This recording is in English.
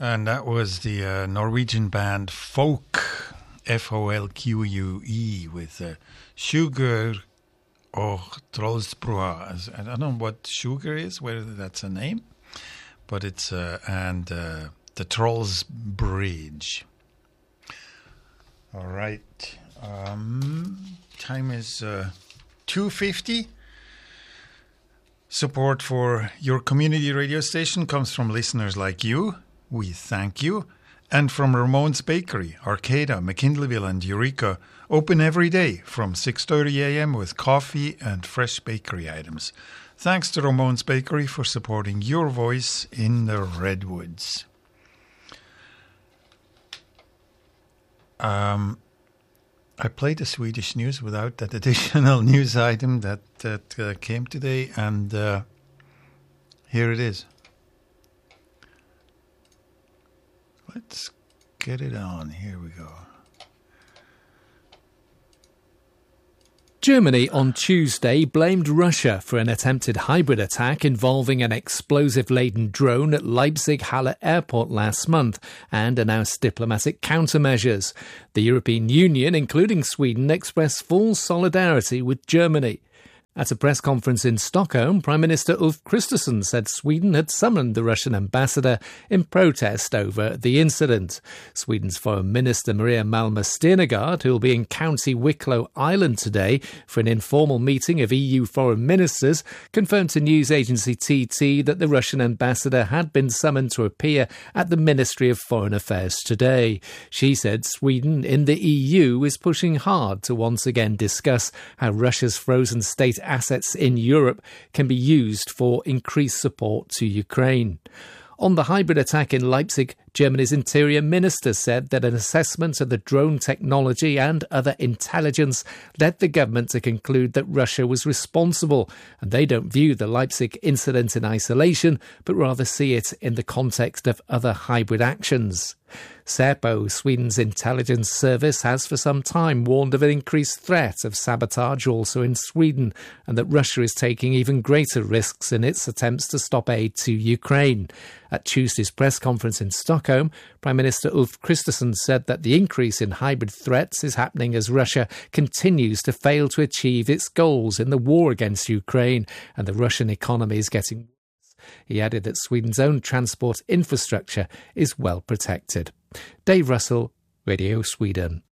And that was the Norwegian band Folk, Folque, with Sugar och Trollsbrua. I don't know what sugar is, whether that's a name, but it's the Trolls Bridge. All right. Time is 2:50. Support for your community radio station comes from listeners like you. We thank you. And from Ramon's Bakery, Arcata, McKinleyville and Eureka, open every day from 6:30 a.m. with coffee and fresh bakery items. Thanks to Ramon's Bakery for supporting your voice in the Redwoods. I played the Swedish news without that additional news item that came today, and here it is. Let's get it on. Here we go. Germany on Tuesday blamed Russia for an attempted hybrid attack involving an explosive-laden drone at Leipzig-Halle airport last month and announced diplomatic countermeasures. The European Union, including Sweden, expressed full solidarity with Germany. At a press conference in Stockholm, Prime Minister Ulf Kristersson said Sweden had summoned the Russian ambassador in protest over the incident. Sweden's Foreign Minister Maria Malmer Stenergard, who will be in County Wicklow Island today for an informal meeting of EU foreign ministers, confirmed to news agency TT that the Russian ambassador had been summoned to appear at the Ministry of Foreign Affairs today. She said Sweden in the EU is pushing hard to once again discuss how Russia's frozen state assets in Europe can be used for increased support to Ukraine. On the hybrid attack in Leipzig, Germany's Interior Minister said that an assessment of the drone technology and other intelligence led the government to conclude that Russia was responsible, and they don't view the Leipzig incident in isolation, but rather see it in the context of other hybrid actions. Säpo, Sweden's intelligence service, has for some time warned of an increased threat of sabotage also in Sweden, and that Russia is taking even greater risks in its attempts to stop aid to Ukraine. At Tuesday's press conference in Stockholm, Prime Minister Ulf Kristersson said that the increase in hybrid threats is happening as Russia continues to fail to achieve its goals in the war against Ukraine, and the Russian economy is getting worse. He added that Sweden's own transport infrastructure is well protected. Dave Russell, Radio Sweden.